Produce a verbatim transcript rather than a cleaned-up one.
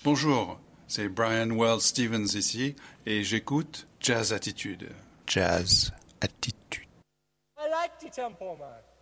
Bonjour, c'est Brian Wells Stevens ici et j'écoute Jazz Attitude. Jazz Attitude. I like the tempo, man.